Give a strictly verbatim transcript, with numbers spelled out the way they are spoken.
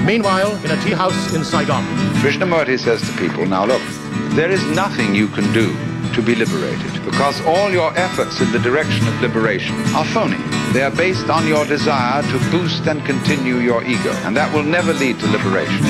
Meanwhile, in a tea house in Saigon. Krishnamurti says to people, now look, there is nothing you can do to be liberated, because all your efforts in the direction of liberation are phony. They are based on your desire to boost and continue your ego, and that will never lead to liberation.